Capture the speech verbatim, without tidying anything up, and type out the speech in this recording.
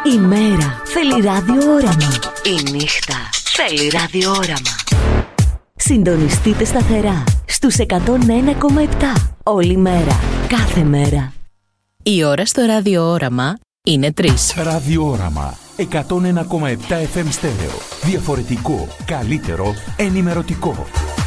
Η μέρα θέλει ραδιόραμα. Η νύχτα θέλει ραδιόραμα. Συντονιστείτε σταθερά στους εκατόν ένα κόμμα επτά όλη μέρα, κάθε μέρα. Η ώρα στο ραδιόραμα είναι τρεις. Ραδιόραμα εκατόν ένα κόμμα επτά εφ εμ στέρεο. Διαφορετικό, καλύτερο, ενημερωτικό.